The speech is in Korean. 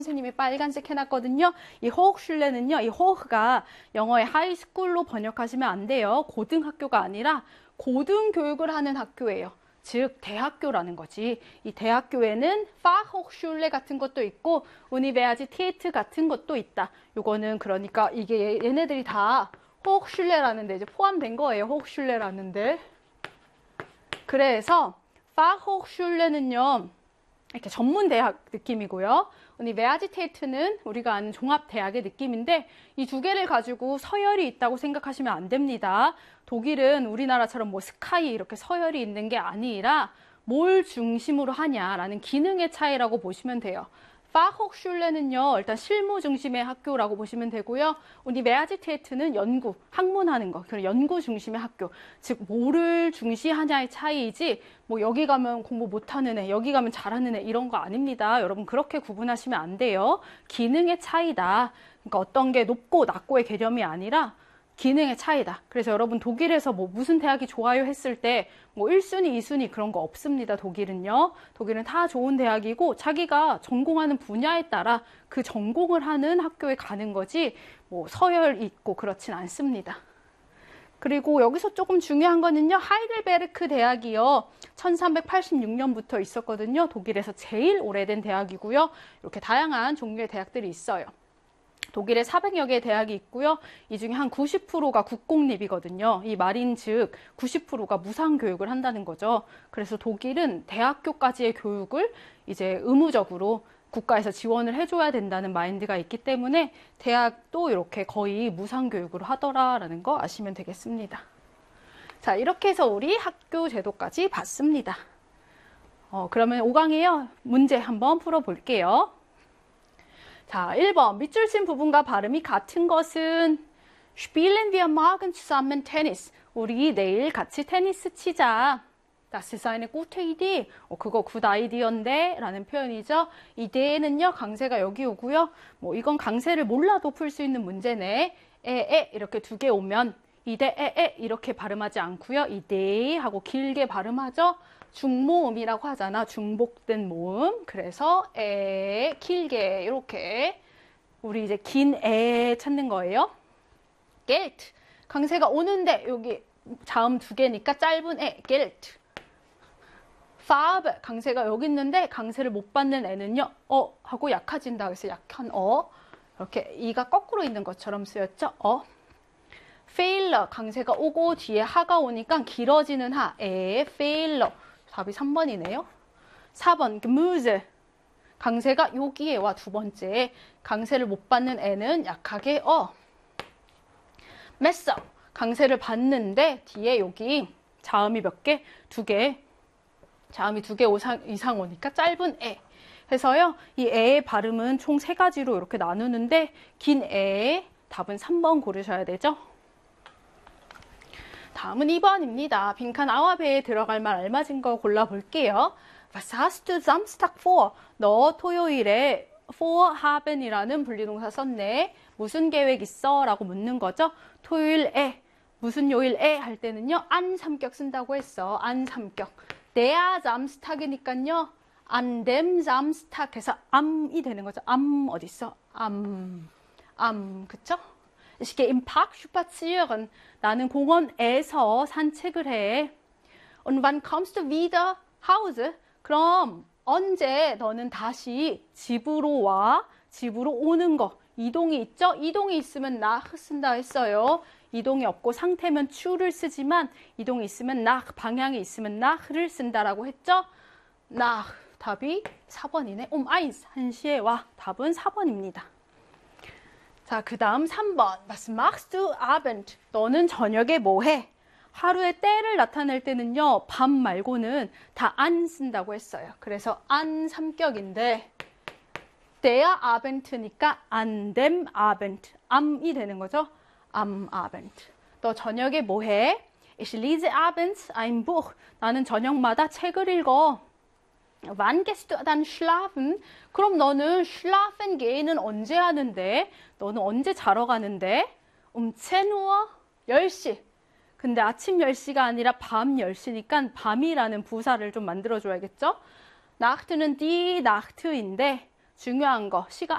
선생님이 빨간색 해놨거든요. 이 호흡슐레는요, 이 호흡가 영어의 하이스쿨로 번역하시면 안 돼요. 고등학교가 아니라 고등교육을 하는 학교예요. 즉 대학교라는 거지. 이 대학교에는 파호슐레 같은 것도 있고 우니베아지테이트 같은 것도 있다. 요거는 그러니까 이게 얘네들이 다 호흡슐레라는 데 이제 포함된 거예요. 호흡슐레라는 데. 그래서 파호슐레는요 이렇게 전문 대학 느낌이고요. 우니베아지테이트는 우리가 아는 종합대학의 느낌인데 이 두 개를 가지고 서열이 있다고 생각하시면 안 됩니다. 독일은 우리나라처럼 뭐 스카이 이렇게 서열이 있는 게 아니라 뭘 중심으로 하냐라는 기능의 차이라고 보시면 돼요. 파호슐레는요 일단 실무 중심의 학교라고 보시면 되고요. 우니베아지테이트는 연구, 학문하는 거, 그런 연구 중심의 학교. 즉 뭐를 중시하냐의 차이이지 뭐 여기 가면 공부 못하는 애, 여기 가면 잘하는 애 이런 거 아닙니다. 여러분 그렇게 구분하시면 안 돼요. 기능의 차이다. 그러니까 어떤 게 높고 낮고의 개념이 아니라 기능의 차이다. 그래서 여러분 독일에서 뭐 무슨 대학이 좋아요 했을 때 뭐 1순위, 2순위 그런 거 없습니다. 독일은요. 독일은 다 좋은 대학이고 자기가 전공하는 분야에 따라 그 전공을 하는 학교에 가는 거지 뭐 서열 있고 그렇진 않습니다. 그리고 여기서 조금 중요한 거는요. 하이델베르크 대학이요. 1386년부터 있었거든요. 독일에서 제일 오래된 대학이고요. 이렇게 다양한 종류의 대학들이 있어요. 독일에 400여 개의 대학이 있고요. 이 중에 한 90%가 국공립이거든요. 이 말인 즉 90%가 무상교육을 한다는 거죠. 그래서 독일은 대학교까지의 교육을 이제 의무적으로 국가에서 지원을 해줘야 된다는 마인드가 있기 때문에 대학도 이렇게 거의 무상교육으로 하더라라는 거 아시면 되겠습니다. 자, 이렇게 해서 우리 학교 제도까지 봤습니다. 그러면 5강이에요. 문제 한번 풀어볼게요. 자, 1번. 밑줄 친 부분과 발음이 같은 것은 Spielen wir morgen zusammen Tennis. 우리 내일 같이 테니스 치자. Das ist eine gute Idee. 그거 굿 아이디어인데 라는 표현이죠. 이데는요 강세가 여기 오고요. 뭐 이건 강세를 몰라도 풀 수 있는 문제네. 에 이렇게 두 개 오면 이데 에 이렇게 발음하지 않고요. 이데 하고 길게 발음하죠. 중모음이라고 하잖아. 중복된 모음. 그래서 에 길게 이렇게 우리 이제 긴 에 찾는 거예요. Geld. 강세가 오는데 여기 자음 두 개니까 짧은 에 Geld. Farbe. 강세가 여기 있는데 강세를 못 받는 애는요. 하고 약해진다. 그래서 약한 이렇게 이가 거꾸로 있는 것처럼 쓰였죠. Fehler. 강세가 오고 뒤에 하가 오니까 길어지는 하. Fehler. 답이 3번이네요. 4번 Gemüse. 강세가 여기에 와 두 번째. 강세를 못 받는 애는 약하게 Messer. 강세를 받는데 뒤에 여기 자음이 몇 개? 두 개. 자음이 두 개 이상 오니까 짧은 에. 해서요. 이 에의 발음은 총 세 가지로 이렇게 나누는데 긴 에 답은 3번 고르셔야 되죠. 다음은 2번입니다. 빈칸 아와베에 들어갈 말 알맞은 거 골라볼게요. Was hast du Samstag vor? 너 토요일에 vorhaben이라는 분리동사 썼네. 무슨 계획 있어? 라고 묻는 거죠. 토요일에, 무슨 요일에 할 때는요. 안 삼격 쓴다고 했어. 안 삼격. Der Samstag이니까요. an dem Samstag 해서 am이 되는 거죠. am 어디 있어? am 그쵸? Ich gehe im Park spazieren. 나는 공원에서 산책을 해. Und wann kommst du wieder Hause? 그럼 언제 너는 다시 집으로 와? 집으로 오는 거. 이동이 있죠? 이동이 있으면 nach 쓴다 했어요. 이동이 없고 상태면 추를 쓰지만 이동이 있으면 nach, 방향이 있으면 nach를 쓴다라고 했죠? nach. 답이 4번이네. 1시에 와. 답은 4번입니다. 자, 그 다음 3번. Was machst du Abend? 너는 저녁에 뭐 해? 하루의 때를 나타낼 때는요. 밤 말고는 다 안 쓴다고 했어요. 그래서 안 삼격인데 der Abend니까 an dem Abend. am이 되는 거죠. am Abend. 너 저녁에 뭐 해? Ich lese abends ein Buch. 나는 저녁마다 책을 읽어. Wann gehst du dann schlafen? 그럼 너는 schlafen gehen은 언제 하는데? 너는 언제 자러 가는데? 10 10시. 근데 아침 10시가 아니라 밤 10시니까 밤이라는 부사를 좀 만들어줘야겠죠? Nacht는 die Nacht인데 중요한 거 시간